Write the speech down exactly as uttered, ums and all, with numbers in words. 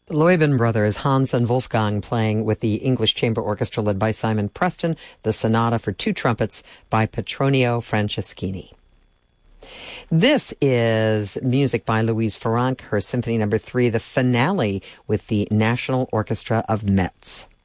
The Leuben brothers, Hans and Wolfgang, playing with the English Chamber Orchestra led by Simon Preston, the Sonata for Two Trumpets by Petronio Franceschini. This is music by Louise Farranc, her Symphony Number Three, the finale with the National Orchestra of Metz.